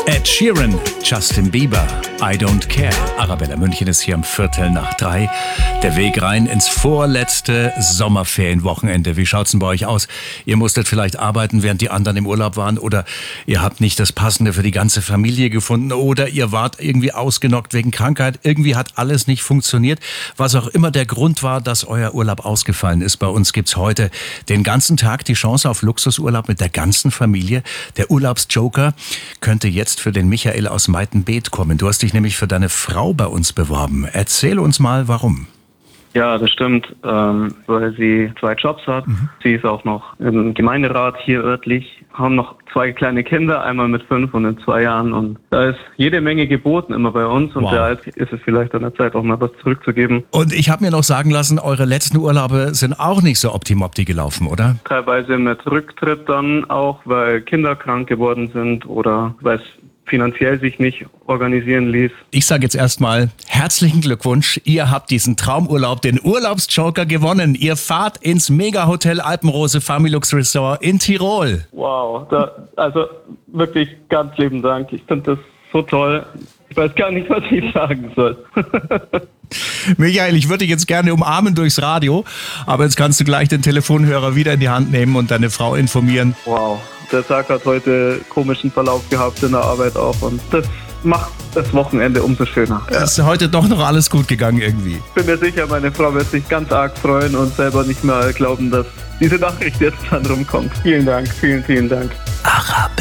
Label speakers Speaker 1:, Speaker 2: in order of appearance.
Speaker 1: Ed Sheeran, Justin Bieber, I Don't Care. Arabella München ist hier um 3:15. Der Weg rein ins vorletzte Sommerferienwochenende. Wie schaut's denn bei euch aus? Ihr musstet vielleicht arbeiten, während die anderen im Urlaub waren, oder ihr habt nicht das Passende für die ganze Familie gefunden, oder ihr wart irgendwie ausgenockt wegen Krankheit. Irgendwie hat alles nicht funktioniert. Was auch immer der Grund war, dass euer Urlaub ausgefallen ist. Bei uns gibt's heute den ganzen Tag die Chance auf Luxusurlaub mit der ganzen Familie. Der Urlaubsjoker könnte jetzt für den Michael aus Meitenbeet kommen. Du hast dich nämlich für deine Frau bei uns beworben. Erzähl uns mal, warum.
Speaker 2: Ja, das stimmt, weil sie 2 Jobs hat. Sie ist auch noch im Gemeinderat hier örtlich, haben noch 2 kleine Kinder, einmal mit 5 und in 2 Jahren. Und da ist jede Menge geboten immer bei uns. Und da ist es vielleicht an der Zeit, auch mal was zurückzugeben.
Speaker 1: Und ich habe mir noch sagen lassen, eure letzten Urlaube sind auch nicht so optimopti gelaufen, oder?
Speaker 2: Teilweise mit Rücktritt dann auch, weil Kinder krank geworden sind oder weil es finanziell sich nicht organisieren ließ.
Speaker 1: Ich sage jetzt erstmal herzlichen Glückwunsch. Ihr habt diesen Traumurlaub, den Urlaubsjoker, gewonnen. Ihr fahrt ins Mega-Hotel Alpenrose Familux Resort in Tirol.
Speaker 2: Wow, also wirklich ganz lieben Dank. Ich finde das so toll. Ich weiß gar nicht, was ich sagen soll.
Speaker 1: Michael, ich würde dich jetzt gerne umarmen durchs Radio, aber jetzt kannst du gleich den Telefonhörer wieder in die Hand nehmen und deine Frau informieren.
Speaker 2: Wow, der Tag hat heute komischen Verlauf gehabt in der Arbeit auch und das macht das Wochenende umso schöner.
Speaker 1: Ja. Ist heute doch noch alles gut gegangen irgendwie?
Speaker 2: Ich bin mir sicher, meine Frau wird sich ganz arg freuen und selber nicht mehr glauben, dass diese Nachricht jetzt dann rumkommt. Vielen Dank, vielen Dank.
Speaker 1: Arabella.